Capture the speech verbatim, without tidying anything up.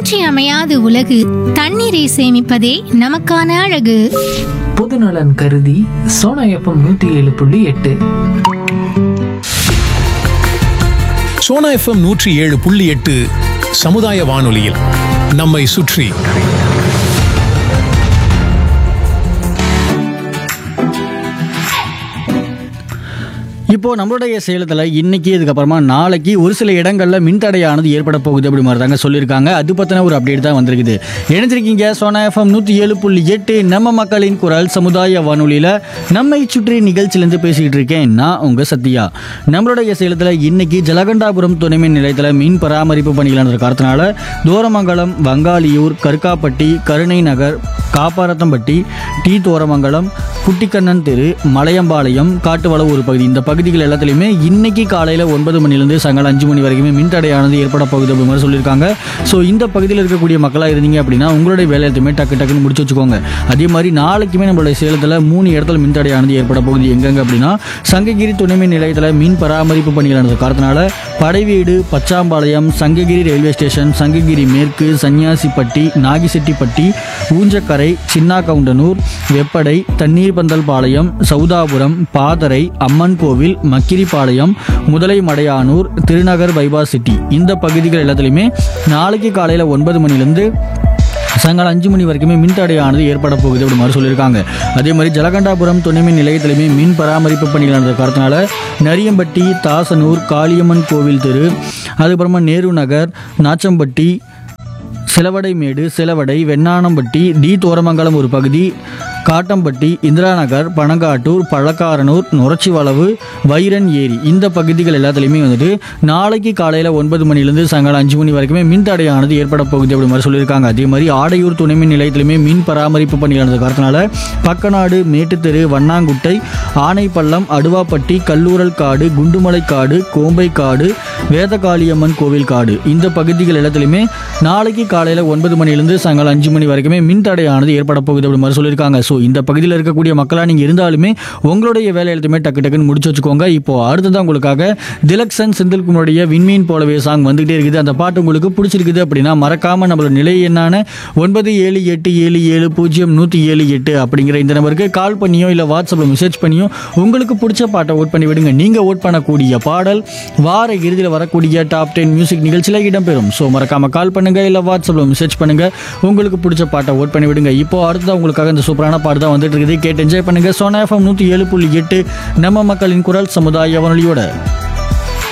இன்றியமையாத உலகு. தண்ணீரை சேமிப்பதே நமக்கான அழகு. பொதுநலன் கருதி சோனா எஃப்எம் நூற்றி ஏழு புள்ளி எட்டு. சோனா எஃப்எம் நூற்றி ஏழு புள்ளி எட்டு சமுதாய வானொலியில் நம்மை சுற்றி. இப்போ நம்மளுடைய சேலத்தில் இன்னைக்கு இதுக்கப்புறமா நாளைக்கு ஒரு சில இடங்களில் மின்தடையானது ஏற்பட போகுது அப்படி மாதிரி தாங்க சொல்லியிருக்காங்க. அது பற்றின ஒரு அப்டேட் தான் வந்திருக்குது. இணைஞ்சிருக்கீங்க சோனா எஃப்எம் நூற்றி ஏழு புள்ளி எட்டு நம்ம மக்களின் குரல் சமுதாய வானொலியில் நம்மை சுற்றி நிகழ்ச்சியிலேருந்து பேசிக்கிட்டு இருக்கேன் நான் உங்கள் சத்யா. நம்மளுடைய சேலத்தில் இன்னைக்கு ஜலகண்டாபுரம் துணைமின் நிலையத்தில் மின் பராமரிப்பு பணிகள் நடந்த காரணத்தினால தோரமங்கலம், வங்காளியூர், கருக்காப்பட்டி, கருணை நகர், காப்பாரத்தம்பட்டி, டி தோரமங்கலம், குட்டிக்கண்ணன் தெரு, மலையம்பாளையம், காட்டுவளவு ஒரு பகுதி, இந்த பகுதிகள் எல்லாத்துலேயுமே இன்னைக்கு காலையில் ஒன்பது மணிலேருந்து சாயங்காலம் அஞ்சு மணி வரைக்குமே மின்தடையானது ஏற்பட போகுது அப்படி மாதிரி சொல்லியிருக்காங்க. ஸோ இந்த பகுதியில் இருக்கக்கூடிய மக்களாக இருந்தீங்க அப்படின்னா உங்களுடைய வேலையத்தையுமே டக்கு டக்குன்னு முடிச்சு வச்சுக்கோங்க. அதே மாதிரி நாளைக்குமே நம்மளுடைய சேலத்தில் மூணு இடத்துல மின்தடையானது ஏற்பட போகுது. எங்கெங்க அப்படின்னா சங்ககிரி துணைமின் நிலையத்தில் மின் பராமரிப்பு பணிகள் நடந்த காரணத்தினால படைவீடு, பச்சாம்பாளையம், சங்ககிரி ரயில்வே ஸ்டேஷன், சங்ககிரி மேற்கு, சன்னியாசிப்பட்டி, நாகிசெட்டிப்பட்டி, ஊஞ்சக்கரை, சின்னாகவுண்டனூர், வெப்படை, தண்ணீர் பந்தல் பாளையம், சௌதாபுரம், பாதரை, அம்மன் கோவில், மக்கிரிப்பாளையம், முதலை மடையானூர், திருநகர், பைபாஸ் சிட்டி, இந்த பகுதிகள் எல்லாத்துலேயுமே நாளைக்கு காலையில் ஒன்பது மணிலேருந்து சாயங்காலம் அஞ்சு மணி வரைக்குமே மின்தடையானது ஏற்பட போகுது அப்படி மாதிரி சொல்லியிருக்காங்க. அதே மாதிரி ஜலகண்டாபுரம் துணைமின் நிலையத்திலுமே மின் பராமரிப்பு பணிகள் நடந்த காரணத்தினால நரியம்பட்டி, தாசனூர், காளியம்மன் கோவில் தெரு, அதுக்கப்புறமா நேரு நகர், நாச்சம்பட்டி, சிலவடைமேடு, சிலவடை, வெண்ணானம்பட்டி, டி தோரமங்கலம் ஒரு பகுதி, காட்டம்பட்டி, இந்திரா நகர், பனங்காட்டூர், பழக்காரனூர், நுரச்சிவளவு, வைரன் ஏரி, இந்த பகுதிகள் எல்லாத்துலேயுமே வந்துட்டு நாளைக்கு காலையில் ஒன்பது மணிலேருந்து சாயங்காலம் அஞ்சு மணி வரைக்குமே மின்தடையானது ஏற்பட போகுது அப்படி மாதிரி சொல்லியிருக்காங்க. அதே மாதிரி ஆடையூர் துணைமின் நிலையத்திலுமே மின் பராமரிப்பு பணிகள் நடந்த காரணத்தினால பக்கநாடு, மேட்டுத்தெரு, வண்ணாங்குட்டை, ஆனைப்பள்ளம், அடுவாப்பட்டி, கல்லூரல் காடு, குண்டுமலை காடு, கோம்பை காடு, வேதகாளியம்மன் கோவில் காடு, இந்த பகுதிகள் எல்லாத்துலேயுமே நாளைக்கு காலையில் ஒன்பது மணிலேருந்து சாயங்காலம் அஞ்சு மணி வரைக்குமே மின்தடையானது ஏற்பட போகுது அப்படி மாதிரி சொல்லியிருக்காங்க. ஸோ இந்த பகுதியில் இருக்கக்கூடிய மக்களாக நீங்கள் இருந்தாலுமே உங்களுடைய வேலை எழுத்துமே டக்கு டக்குன்னு முடிச்சு வச்சுக்கோங்க. இப்போ அடுத்ததான் உங்களுக்காக திலக்ஷன் செந்தில்குமாருடைய விண்மீன் போலவே சாங் வந்துகிட்டே இருக்குது. அந்த பாட்டு உங்களுக்கு பிடிச்சிருக்குது அப்படின்னா மறக்காமல் நம்மளோட நிலை என்னான ஒன்பது ஏழு எட்டு ஏழு ஏழு பூஜ்ஜியம் நூற்றி ஏழு எட்டு அப்படிங்கிற இந்த நம்பருக்கு கால் பண்ணியோ இல்லை வாட்ஸ்அப்பில் மெசேஜ் பண்ணியோ உங்களுக்கு பிடிச்ச பாட்டை ஓட் பண்ணி விடுங்க. நீங்கள் ஓட் பண்ணக்கூடிய பாடல் வார இறுதியில் வரக்கூடிய டாப் டென் மியூசிக் நிகழ்ச்சியில் இடம்பெறும். ஸோ மறக்காமல் கால் பண்ணுங்க, இல்லை வாட்ஸ்அப்பில் மெசேஜ் பண்ணுங்க, உங்களுக்கு பிடிச்ச பாட்டை ஓட் பண்ணி விடுங்க. இப்போ அடுத்ததான் உங்களுக்காக இந்த சூப்பரான பாட்டு தான் வந்துட்டு இருக்குது. கேட்டு என்ஜாய் பண்ணுங்க. சோனா எஃப்எம் நூற்றி ஏழு புள்ளி எட்டு நம்ம மக்களின் குரல் சமுதாய வானொலியோட.